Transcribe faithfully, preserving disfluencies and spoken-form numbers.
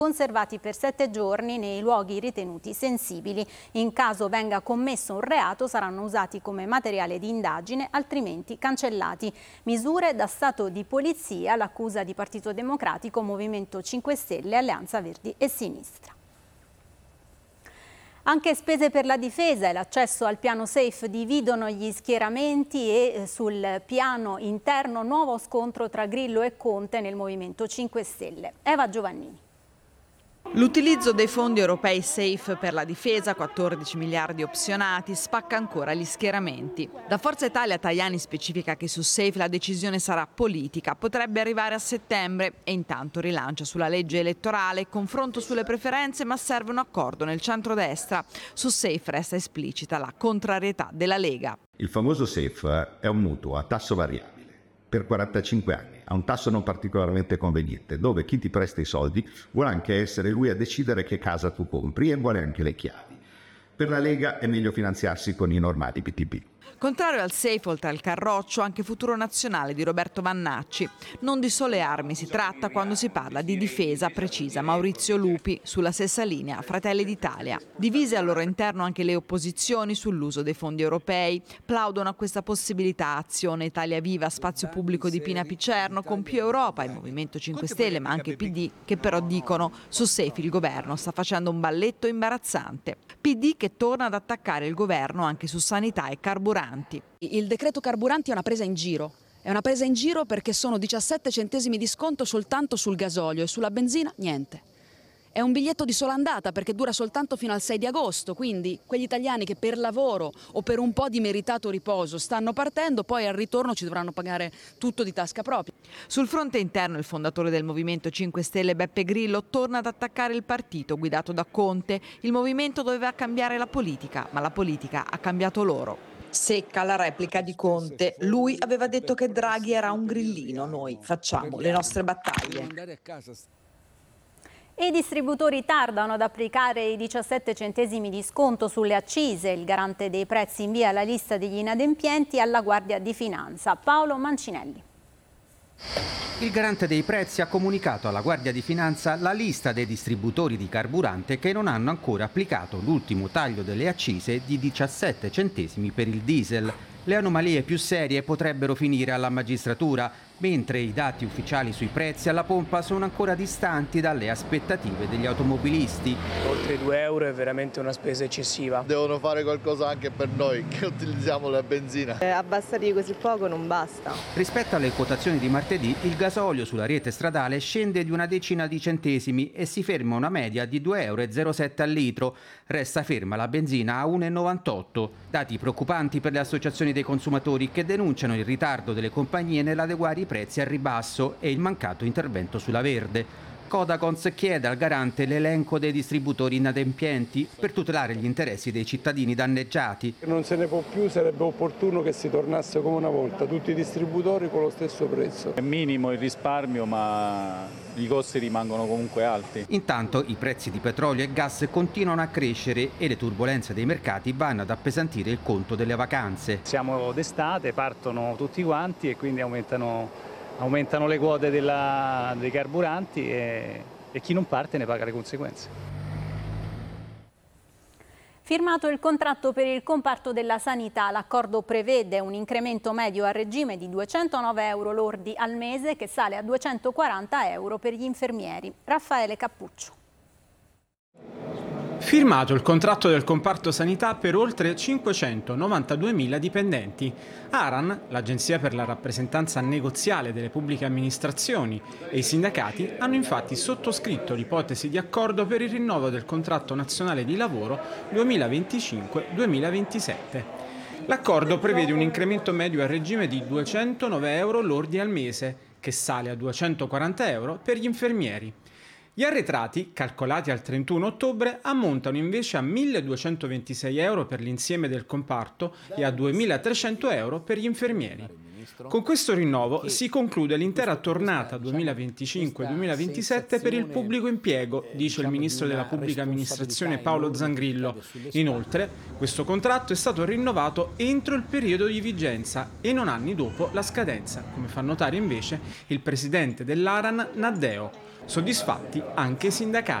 conservati per sette giorni nei luoghi ritenuti sensibili. In caso venga commesso un reato saranno usati come materiale di indagine, altrimenti cancellati. Misure da Stato di Polizia, l'accusa di Partito Democratico, Movimento cinque Stelle, Alleanza Verdi e Sinistra. Anche spese per la difesa e l'accesso al piano safe dividono gli schieramenti e sul piano interno nuovo scontro tra Grillo e Conte nel Movimento cinque Stelle. Eva Giovannini. L'utilizzo dei fondi europei safe per la difesa, quattordici miliardi opzionati, spacca ancora gli schieramenti. Da Forza Italia Tajani specifica che su safe la decisione sarà politica, potrebbe arrivare a settembre e intanto rilancia sulla legge elettorale, confronto sulle preferenze, ma serve un accordo nel centrodestra. Su safe resta esplicita la contrarietà della Lega. Il famoso safe è un mutuo a tasso variabile per quarantacinque anni, a un tasso non particolarmente conveniente, dove chi ti presta i soldi vuole anche essere lui a decidere che casa tu compri e vuole anche le chiavi. Per la Lega è meglio finanziarsi con i normali B T P. Contrario al safe, oltre al Carroccio, anche Futuro Nazionale di Roberto Vannacci. Non di sole armi si tratta quando si parla di difesa, precisa Maurizio Lupi, sulla stessa linea Fratelli d'Italia. Divise al loro interno anche le opposizioni sull'uso dei fondi europei. Plaudono a questa possibilità Azione, Italia Viva, Spazio Pubblico di Pina Picerno, con Più Europa, il Movimento cinque Stelle, ma anche P D, che però dicono su safe il governo sta facendo un balletto imbarazzante. P D che torna ad attaccare il governo anche su sanità e carburanti. Il decreto carburanti è una presa in giro. È una presa in giro perché sono diciassette centesimi di sconto soltanto sul gasolio e sulla benzina niente. È un biglietto di sola andata perché dura soltanto fino al sei di agosto, quindi quegli italiani che per lavoro o per un po' di meritato riposo stanno partendo, poi al ritorno ci dovranno pagare tutto di tasca propria. Sul fronte interno il fondatore del Movimento cinque Stelle Beppe Grillo torna ad attaccare il partito guidato da Conte. Il movimento doveva cambiare la politica, ma la politica ha cambiato loro. Secca la replica di Conte. Lui aveva detto che Draghi era un grillino, noi facciamo le nostre battaglie. I distributori tardano ad applicare i diciassette centesimi di sconto sulle accise. Il garante dei prezzi invia la lista degli inadempienti alla Guardia di Finanza. Paolo Mancinelli. Il garante dei prezzi ha comunicato alla Guardia di Finanza la lista dei distributori di carburante che non hanno ancora applicato l'ultimo taglio delle accise di diciassette centesimi per il diesel. Le anomalie più serie potrebbero finire alla magistratura, mentre i dati ufficiali sui prezzi alla pompa sono ancora distanti dalle aspettative degli automobilisti. Oltre due euro è veramente una spesa eccessiva. Devono fare qualcosa anche per noi che utilizziamo la benzina. Eh, abbassare di così poco non basta. Rispetto alle quotazioni di martedì, il gasolio sulla rete stradale scende di una decina di centesimi e si ferma una media di due euro e zero sette al litro. Resta ferma la benzina a uno e novantotto. Dati preoccupanti per le associazioni dei consumatori che denunciano il ritardo delle compagnie nell'adeguare i prezzi al ribasso e il mancato intervento sulla verde. Codacons chiede al garante l'elenco dei distributori inadempienti per tutelare gli interessi dei cittadini danneggiati. Non se ne può più, sarebbe opportuno che si tornasse come una volta, tutti i distributori con lo stesso prezzo. È minimo il risparmio, ma i costi rimangono comunque alti. Intanto i prezzi di petrolio e gas continuano a crescere e le turbulenze dei mercati vanno ad appesantire il conto delle vacanze. Siamo d'estate, partono tutti quanti e quindi aumentano Aumentano le quote della, dei carburanti e, e chi non parte ne paga le conseguenze. Firmato il contratto per il comparto della sanità, l'accordo prevede un incremento medio a regime di duecentonove euro lordi al mese che sale a duecentoquaranta euro per gli infermieri. Raffaele Cappuccio. Firmato il contratto del comparto sanità per oltre cinquecentonovantaduemila dipendenti. ARAN, l'Agenzia per la rappresentanza negoziale delle pubbliche amministrazioni, e i sindacati hanno infatti sottoscritto l'ipotesi di accordo per il rinnovo del contratto nazionale di lavoro duemilaventicinque duemilaventisette. L'accordo prevede un incremento medio a regime di duecentonove euro lordi al mese, che sale a duecentoquaranta euro per gli infermieri. Gli arretrati, calcolati al trentuno ottobre, ammontano invece a milleduecentoventisei euro per l'insieme del comparto e a duemilatrecento euro per gli infermieri. Con questo rinnovo si conclude l'intera tornata duemilaventicinque duemilaventisette per il pubblico impiego, dice il ministro della Pubblica Amministrazione Paolo Zangrillo. Inoltre, questo contratto è stato rinnovato entro il periodo di vigenza e non anni dopo la scadenza, come fa notare invece il presidente dell'Aran Naddeo. Soddisfatti anche i sindacati.